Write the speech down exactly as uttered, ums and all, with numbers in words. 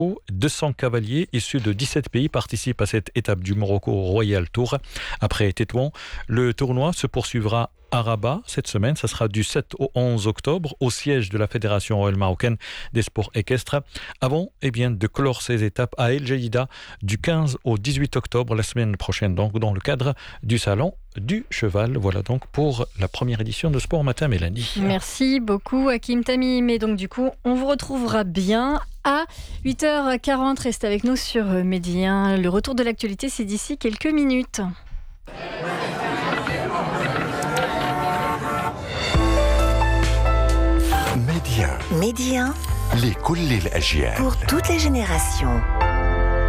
deux cents cavaliers issus de dix-sept pays participent à cette étape du Morocco Royal Tour. Après Tétouan, le tournoi se poursuivra à Rabat cette semaine. Ça sera du sept au onze octobre au siège de la Fédération royale marocaine des sports équestres. Avant eh bien, de clore ces étapes à El Jadida du quinze au dix-huit octobre, la semaine prochaine, donc dans le cadre du salon du cheval. Voilà donc pour la première édition de Sport Matin, Mélanie. Merci beaucoup Hakim Tamim. Et donc du coup, on vous retrouvera bien à huit heures quarante. Restez avec nous sur Medi un. Le retour de l'actualité, c'est d'ici quelques minutes. Medi un. Medi un. لكل الأجيال. Pour toutes les générations.